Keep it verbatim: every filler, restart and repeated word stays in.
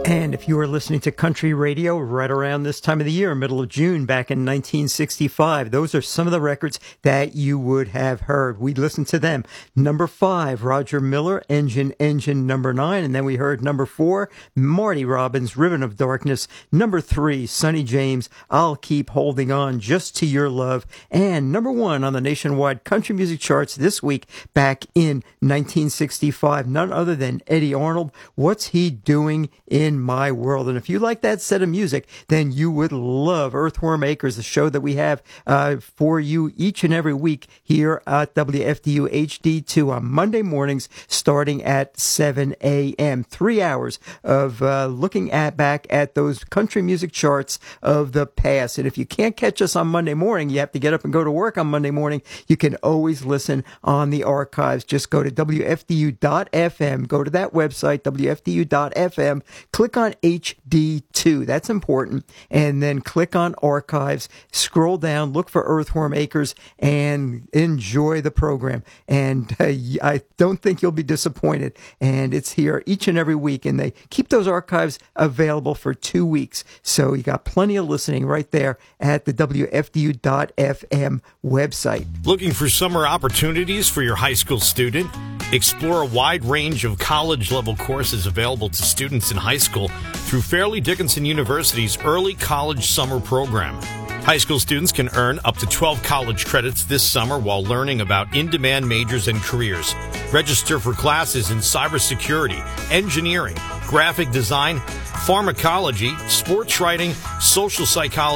And if you were listening to country radio right around this time of the year, middle of June, back in nineteen sixty-five, those are some of the records that you would have heard. We listened to them. Number five, Roger Miller, Engine, Engine, number nine. And then we heard number four, Marty Robbins, Ribbon of Darkness. Number three, Sonny James, I'll Keep Holding On Just to Your Love. And number one on the nationwide country music charts this week, back in nineteen sixty-five, none other than Eddie Arnold. What's He Doing in My World? And if you like that set of music, then you would love Earthworm Acres, the show that we have uh, for you each and every week here at W F D U H D two on Monday mornings starting at seven a.m. Three hours of uh, looking at back at those country music charts of the past. And if you can't catch us on Monday morning, you have to get up and go to work on Monday morning, you can always listen on the archives. Just go to W F D U dot F M, go to that website, W F D U dot F M, click on H D two. That's important. And then click on archives, scroll down, look for Earthworm Acres, and enjoy the program. And uh, I don't think you'll be disappointed. And it's here each and every week. And they keep those archives available for two weeks. So you got plenty of listening right there at the W F D U dot F M website. Looking for summer opportunities for your high school student? Explore a wide range of college-level courses available to students in high school through Fairleigh Dickinson University's Early College Summer Program. High school students can earn up to twelve college credits this summer while learning about in-demand majors and careers. Register for classes in cybersecurity, engineering, graphic design, pharmacology, sports writing, social psychology,